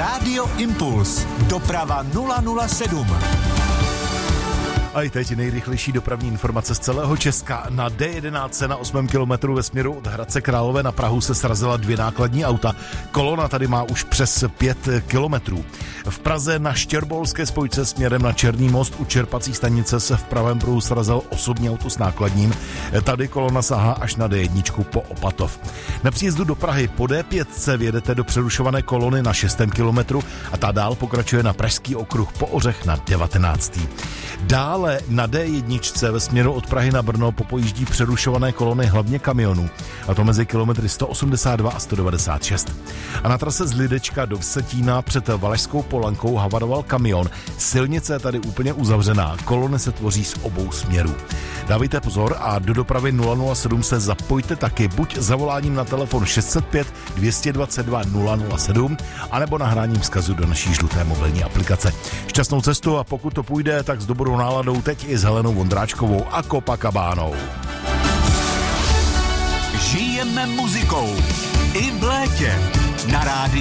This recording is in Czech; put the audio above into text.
Rádio Impuls. Doprava 007. A i teď nejrychlejší dopravní informace z celého Česka. Na D11 na 8. kilometru ve směru od Hradce Králové na Prahu se srazila 2 nákladní auta. Kolona tady má už přes 5 kilometrů. V Praze na Štěrbolské spojce směrem na Černý most u čerpací stanice se v pravém pruhu srazil osobní auto s nákladním. Tady kolona sahá až na D1 po Opatov. Na příjezdu do Prahy po D5 vjedete do přerušované kolony na 6. kilometru a ta dál pokračuje na Pražský okruh po Ořech na 19. Dále na D1 ve směru od Prahy na Brno popojíždí přerušované kolony hlavně kamionů, a to mezi kilometry 182 a 196. A na trase z Lidečka do Vsetína před Valašskou Polankou havaroval kamion. Silnice je tady úplně uzavřená, kolony se tvoří z obou směrů. Dávejte pozor a do dopravy 007 se zapojte taky buď zavoláním na telefon 605 222 007 anebo nahráním vzkazu do naší žluté mobilní aplikace. Šťastnou cestu a pokud to půjde, tak s dobrou náladou teď i s Helenou Vondráčkovou a Copacabánou. Žijeme muzikou i v létě na rádiu